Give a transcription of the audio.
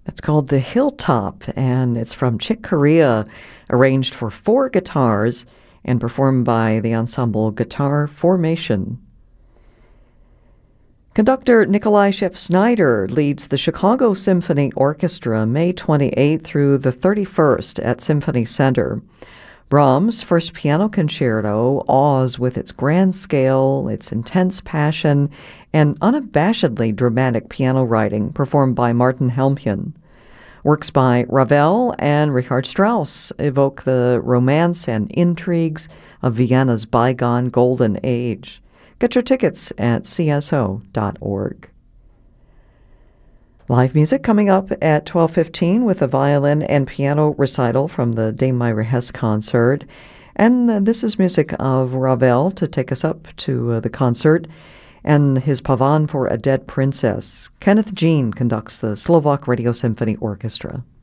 It's called The Hilltop, and it's from Chick Corea, arranged for 4 guitars and performed by the ensemble Guitar Formation. Conductor Nikolai Shep-Snyder leads the Chicago Symphony Orchestra May 28th through the 31st at Symphony Center. Brahms' First Piano Concerto awes with its grand scale, its intense passion, and unabashedly dramatic piano writing performed by Martin Helmchen. Works by Ravel and Richard Strauss evoke the romance and intrigues of Vienna's bygone golden age. Get your tickets at cso.org. Live music coming up at 12:15 with a violin and piano recital from the Dame Myra Hess concert. And this is music of Ravel to take us up to the concert and his Pavan for a Dead Princess. Kenneth Jean conducts the Slovak Radio Symphony Orchestra.